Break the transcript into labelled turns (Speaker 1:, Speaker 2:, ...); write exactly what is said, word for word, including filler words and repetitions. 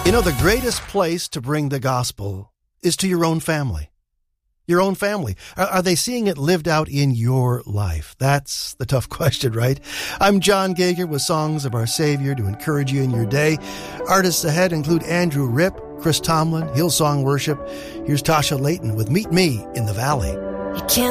Speaker 1: You know, the greatest place to bring the gospel is to your own family. Your own family. Are, are they seeing it lived out in your life? That's the tough question, right? I'm John Gager with Songs of Our Savior to encourage you in your day. Artists ahead include Andrew Ripp, Chris Tomlin, Hillsong Worship. Here's Tasha Layton with Meet Me in the Valley.
Speaker 2: You can't